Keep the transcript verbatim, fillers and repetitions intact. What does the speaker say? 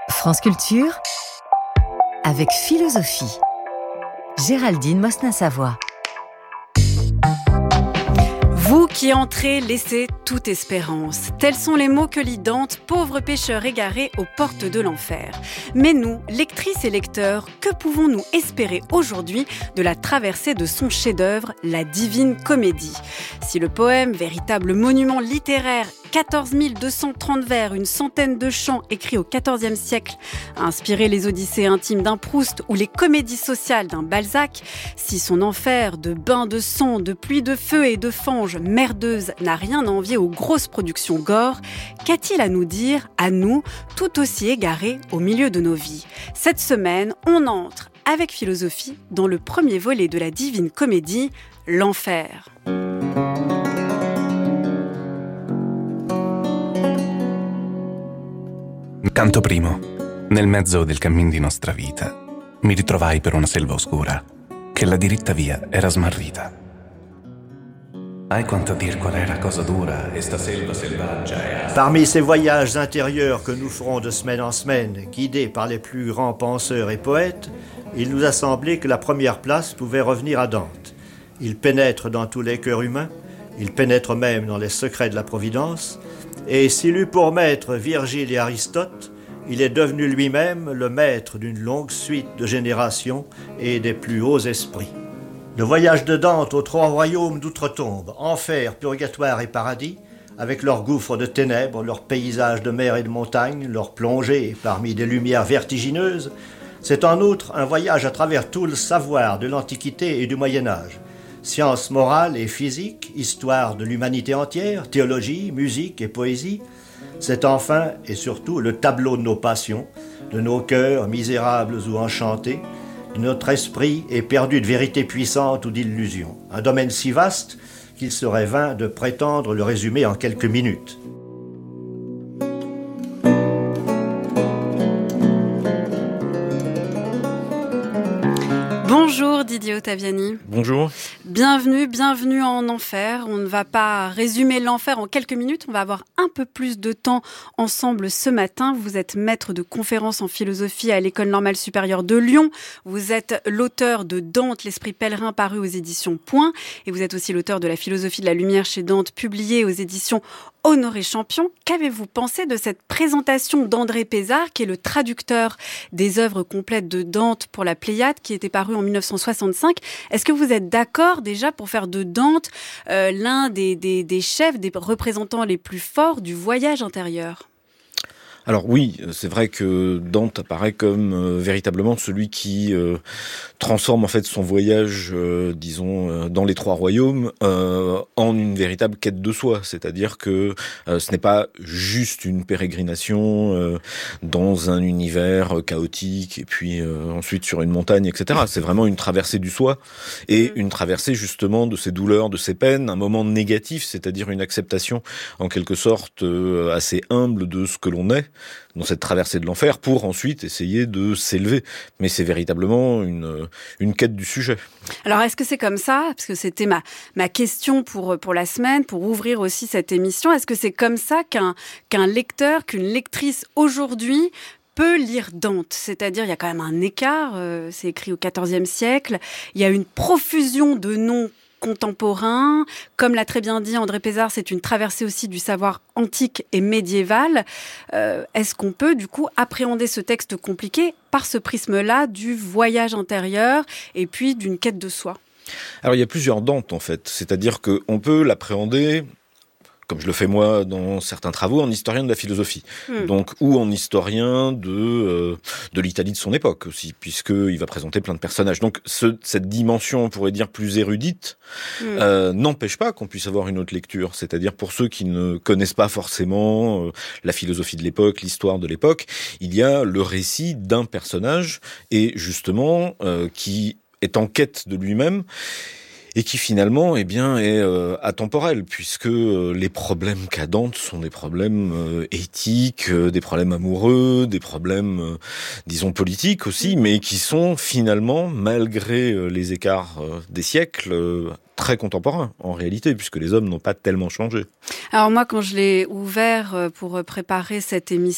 France Culture, avec philosophie. Géraldine Mosna-Savoie. Vous qui entrez, laissez toute espérance. Tels sont les mots que lit Dante, pauvre pécheur égaré aux portes de l'enfer. Mais nous, lectrices et lecteurs, que pouvons-nous espérer aujourd'hui de la traversée de son chef-d'œuvre, la Divine Comédie ? Si le poème, véritable monument littéraire, quatorze mille deux cent trente vers, une centaine de chants écrits au quatorzième siècle, a inspiré les odyssées intimes d'un Proust ou les comédies sociales d'un Balzac, si son enfer de bains de sang, de pluie de feu et de fange merdeuse n'a rien à envier aux grosses productions gore, qu'a-t-il à nous dire, à nous, tout aussi égarés au milieu de nos vies ? Cette semaine, on entre avec philosophie dans le premier volet de la Divine Comédie, l'enfer. Canto primo, nel mezzo del cammin di nostra vita, mi ritrovai per una selva oscura, che la diritta via era smarrita. Hai quanto dir qual era cosa dura, esta selva selvaggia e asta. Parmi ces voyages intérieurs que nous ferons de semaine en semaine, guidés par les plus grands penseurs et poètes, il nous a semblé que la première place pouvait revenir à Dante. Il pénètre dans tous les cœurs humains, il pénètre même dans les secrets de la Providence, et s'il eut pour maître Virgile et Aristote, il est devenu lui-même le maître d'une longue suite de générations et des plus hauts esprits. Le voyage de Dante aux trois royaumes d'outre-tombe, enfer, purgatoire et paradis, avec leurs gouffres de ténèbres, leurs paysages de mer et de montagne, leurs plongées parmi des lumières vertigineuses, c'est en outre un voyage à travers tout le savoir de l'Antiquité et du Moyen-Âge. Sciences morales et physiques, histoire de l'humanité entière, théologie, musique et poésie, c'est enfin et surtout le tableau de nos passions, de nos cœurs misérables ou enchantés, de notre esprit éperdu de vérité puissante ou d'illusion. Un domaine si vaste qu'il serait vain de prétendre le résumer en quelques minutes. Bonjour Didier Ottaviani. Bonjour. Bienvenue, bienvenue en enfer. On ne va pas résumer l'enfer en quelques minutes, on va avoir un peu plus de temps ensemble ce matin. Vous êtes maître de conférences en philosophie à l'École normale supérieure de Lyon. Vous êtes l'auteur de Dante, l'esprit pèlerin, paru aux éditions Point. Et vous êtes aussi l'auteur de La philosophie de la lumière chez Dante, publié aux éditions Honoré Champion. Qu'avez-vous pensé de cette présentation d'André Pézard, qui est le traducteur des œuvres complètes de Dante pour la Pléiade, qui était paru en dix-neuf cent soixante-cinq. Est-ce que vous êtes d'accord déjà pour faire de Dante euh, l'un des, des, des chefs, des représentants les plus forts du voyage intérieur ? Alors oui, c'est vrai que Dante apparaît comme euh, véritablement celui qui euh, transforme en fait son voyage, euh, disons, euh, dans les trois royaumes euh, en une véritable quête de soi. C'est-à-dire que euh, ce n'est pas juste une pérégrination euh, dans un univers chaotique et puis euh, ensuite sur une montagne, et cetera. C'est vraiment une traversée du soi et une traversée justement de ses douleurs, de ses peines, un moment négatif, c'est-à-dire une acceptation en quelque sorte euh, assez humble de ce que l'on est dans cette traversée de l'enfer pour ensuite essayer de s'élever. Mais c'est véritablement une, une quête du sujet. Alors, est-ce que c'est comme ça ? Parce que c'était ma, ma question pour, pour la semaine, pour ouvrir aussi cette émission. Est-ce que c'est comme ça qu'un, qu'un lecteur, qu'une lectrice aujourd'hui peut lire Dante ? C'est-à-dire, il y a quand même un écart, euh, c'est écrit au quatorzième siècle, il y a une profusion de noms contemporain. Comme l'a très bien dit André Pézard, c'est une traversée aussi du savoir antique et médiéval. Euh, est-ce qu'on peut du coup appréhender ce texte compliqué par ce prisme-là du voyage intérieur et puis d'une quête de soi ? Alors il y a plusieurs Dantes en fait, c'est-à-dire qu'on peut l'appréhender, comme je le fais moi dans certains travaux, en historien de la philosophie. Mmh. Donc, ou en historien de euh, de l'Italie de son époque aussi, puisqu'il va présenter plein de personnages. Donc, ce, cette dimension, on pourrait dire, plus érudite, mmh. euh, n'empêche pas qu'on puisse avoir une autre lecture. C'est-à-dire, pour ceux qui ne connaissent pas forcément euh, la philosophie de l'époque, l'histoire de l'époque, il y a le récit d'un personnage, et justement, euh, qui est en quête de lui-même, et qui finalement eh bien, est euh, atemporel, puisque euh, les problèmes qu'a Dante sont des problèmes euh, éthiques, euh, des problèmes amoureux, des problèmes, euh, disons, politiques aussi, mais qui sont finalement, malgré euh, les écarts euh, des siècles, euh, très contemporain, en réalité, puisque les hommes n'ont pas tellement changé. Alors moi, quand je l'ai ouvert pour préparer cette émission,